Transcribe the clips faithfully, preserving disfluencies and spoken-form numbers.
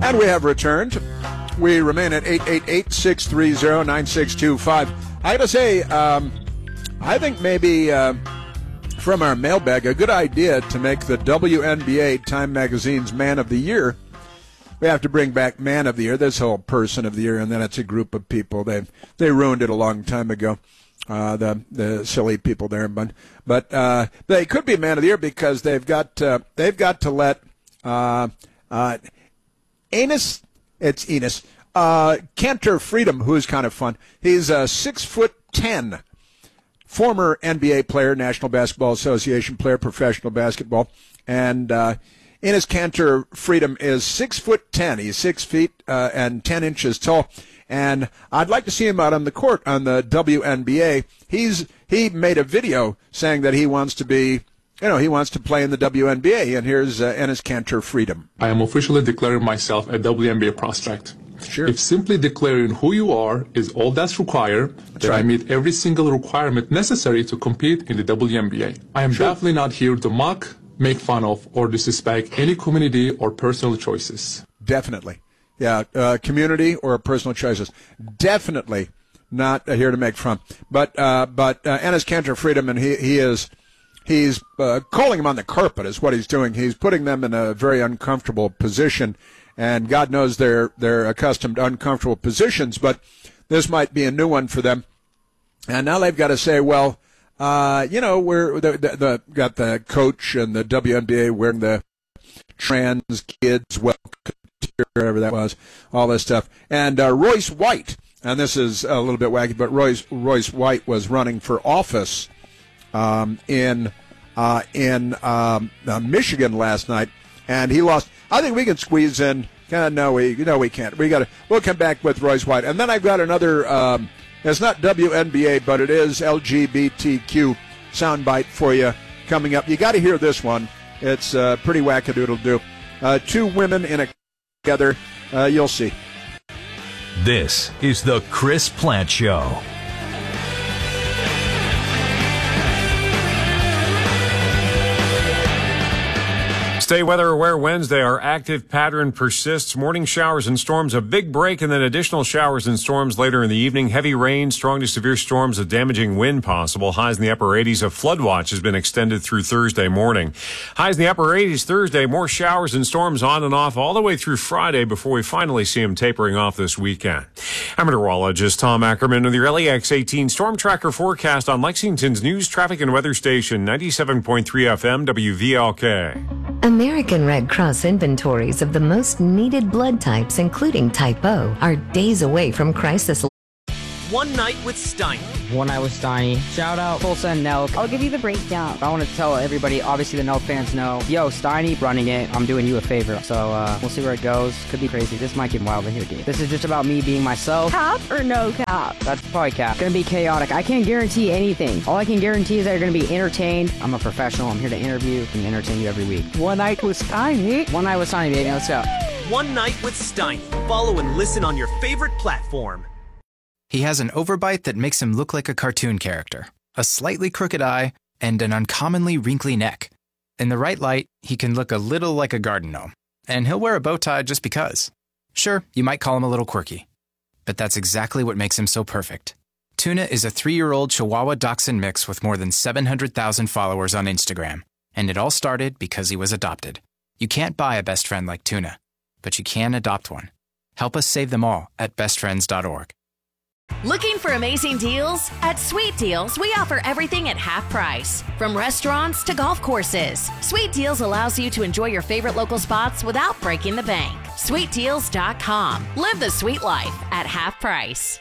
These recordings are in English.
And we have returned. We remain at eight eight eight, six three zero, nine six two five. I got to say, um, I think maybe uh, from our mailbag, a good idea to make the W N B A Time Magazine's Man of the Year. We have to bring back Man of the Year, this whole Person of the Year, and then it's a group of people. They they ruined it a long time ago, uh, the the silly people there. But but uh, they could be Man of the Year because they've got uh, they've got to let uh, uh, Enes, it's Enes, uh, Kanter Freedom, who's kind of fun. He's a six foot ten, former N B A player, National Basketball Association player, professional basketball, and uh, Enes Kanter Freedom is six foot ten. He's six feet uh, and ten inches tall, and I'd like to see him out on the court on the W N B A. He's he made a video saying that he wants to be. You know, he wants to play in the W N B A, and here's uh, Enes Kanter Freedom. I am officially declaring myself a W N B A prospect. Sure. If simply declaring who you are is all that's required, that's then right. I meet every single requirement necessary to compete in the W N B A. I am sure. definitely not here to mock, make fun of, or disrespect any community or personal choices. Definitely. Yeah, uh, community or personal choices. Definitely not uh, here to make fun. But uh, but uh, Enes Kanter Freedom, and he, he is... He's uh, calling them on the carpet is what he's doing. He's putting them in a very uncomfortable position, and God knows they're they're accustomed to uncomfortable positions, but this might be a new one for them. And now they've got to say, well, uh, you know, we're the, the, the got the coach and the W N B A wearing the trans kids welcome, whatever that was, all this stuff. And uh, Royce White, and this is a little bit wacky, but Royce Royce White was running for office Um, in uh, in um, uh, Michigan last night, and he lost. I think we can squeeze in. Uh, no, we no we can't. We got to. We'll come back with Royce White, and then I've got another. Um, it's not W N B A, but it is L G B T Q soundbite for you coming up. You got to hear this one. It's uh, pretty wackadoodle-doo. Uh, two women in a together. Uh, you'll see. This is the Chris Plante Show. Stay weather aware Wednesday. Our active pattern persists. Morning showers and storms, a big break, and then additional showers and storms later in the evening. Heavy rain, strong to severe storms, a damaging wind possible. Highs in the upper eighties. A flood watch has been extended through Thursday morning. Highs in the upper eighties Thursday. More showers and storms on and off all the way through Friday before we finally see them tapering off this weekend. I'm meteorologist Tom Ackerman with your L E X eighteen Storm Tracker forecast on Lexington's news, traffic, and weather station, ninety-seven point three F M W V L K. American Red Cross inventories of the most needed blood types, including Type O, are days away from crisis. One Night with Steiny. One Night with Steiny. Shout out Tulsa and Nelk. I'll give you the breakdown. I want to tell everybody, obviously the Nelk fans know, yo, Steiny running it, I'm doing you a favor. So uh, we'll see where it goes. Could be crazy. This might get wild in here, dude. This is just about me being myself. Cap or no cap? That's probably cap. Gonna be chaotic. I can't guarantee anything. All I can guarantee is that you're gonna be entertained. I'm a professional. I'm here to interview and entertain you every week. One Night with Steiny. One Night with Steiny, baby. Let's go. One Night with Steiny. Follow and listen on your favorite platform. He has an overbite that makes him look like a cartoon character, a slightly crooked eye, and an uncommonly wrinkly neck. In the right light, he can look a little like a garden gnome, and he'll wear a bow tie just because. Sure, you might call him a little quirky, but that's exactly what makes him so perfect. Tuna is a three-year-old Chihuahua Dachshund mix with more than seven hundred thousand followers on Instagram, and it all started because he was adopted. You can't buy a best friend like Tuna, but you can adopt one. Help us save them all at best friends dot org. Looking for amazing deals? At Sweet Deals, we offer everything at half price. From restaurants to golf courses, Sweet Deals allows you to enjoy your favorite local spots without breaking the bank. sweet deals dot com. Live the sweet life at half price.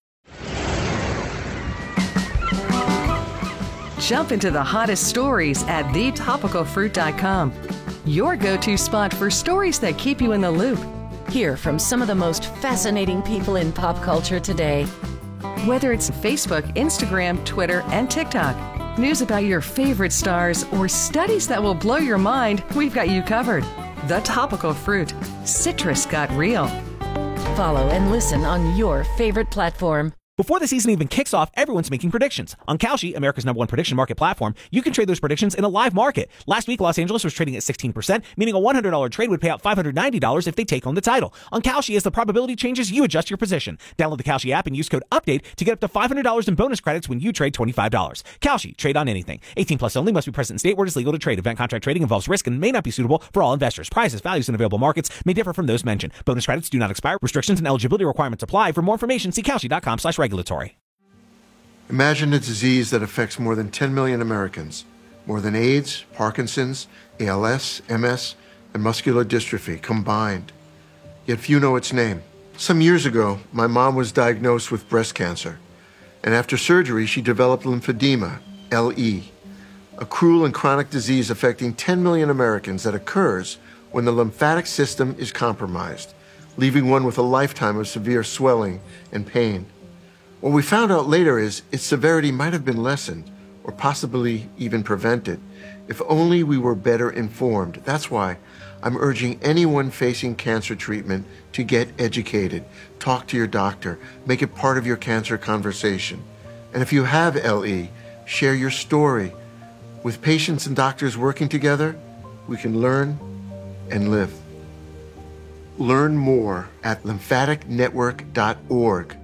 Jump into the hottest stories at the topical fruit dot com. Your go-to spot for stories that keep you in the loop. Hear from some of the most fascinating people in pop culture today. Whether it's Facebook, Instagram, Twitter, and TikTok, news about your favorite stars, or studies that will blow your mind, we've got you covered. The Topical Fruit. Citrus got real. Follow and listen on your favorite platform. Before the season even kicks off, everyone's making predictions. On Kalshi, America's number one prediction market platform, you can trade those predictions in a live market. Last week, Los Angeles was trading at sixteen percent, meaning a one hundred dollars trade would pay out five hundred ninety dollars if they take home the title. On Kalshi, as the probability changes, you adjust your position. Download the Kalshi app and use code UPDATE to get up to five hundred dollars in bonus credits when you trade twenty-five dollars. Kalshi, trade on anything. eighteen plus only, must be present in state where it is legal to trade. Event contract trading involves risk and may not be suitable for all investors. Prices, values, and available markets may differ from those mentioned. Bonus credits do not expire. Restrictions and eligibility requirements apply. For more information, see Kalshi.com slash regulatory. Imagine a disease that affects more than ten million Americans, more than AIDS, Parkinson's, A L S, M S, and muscular dystrophy combined. Yet few know its name. Some years ago, my mom was diagnosed with breast cancer, and after surgery, she developed lymphedema, L E, a cruel and chronic disease affecting ten million Americans that occurs when the lymphatic system is compromised, leaving one with a lifetime of severe swelling and pain. What we found out later is its severity might have been lessened or possibly even prevented if only we were better informed. That's why I'm urging anyone facing cancer treatment to get educated. Talk to your doctor. Make it part of your cancer conversation. And if you have L E, share your story. With patients and doctors working together, we can learn and live. Learn more at lymphatic network dot org.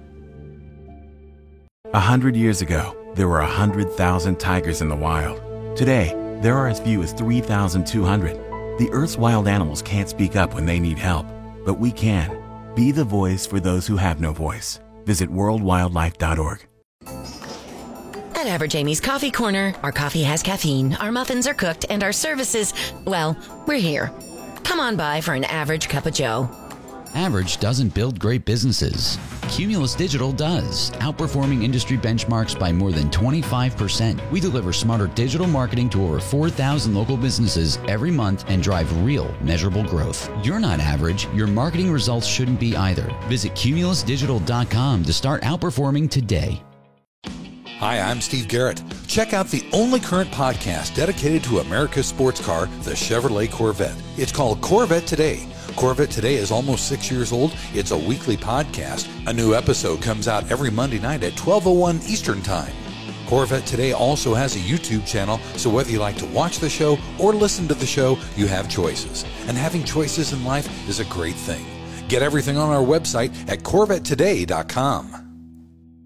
A hundred years ago, there were a hundred thousand tigers in the wild. Today, there are as few as three thousand two hundred. The Earth's wild animals can't speak up when they need help, but we can. Be the voice for those who have no voice. Visit world wildlife dot org. At Average Amy's Coffee Corner, our coffee has caffeine, our muffins are cooked, and our services, well, we're here. Come on by for an average cup of joe. Average doesn't build great businesses. Cumulus Digital does, outperforming industry benchmarks by more than twenty-five percent. We deliver smarter digital marketing to over four thousand local businesses every month and drive real, measurable growth. You're not average. Your marketing results shouldn't be either. Visit cumulus digital dot com to start outperforming today. Hi, I'm Steve Garrett. Check out the only current podcast dedicated to America's sports car, the Chevrolet Corvette. It's called Corvette Today. Corvette Today is almost six years old. It's a weekly podcast. A new episode comes out every Monday night at twelve oh one Eastern Time. Corvette Today also has a YouTube channel, so whether you like to watch the show or listen to the show, you have choices. And having choices in life is a great thing. Get everything on our website at corvette today dot com.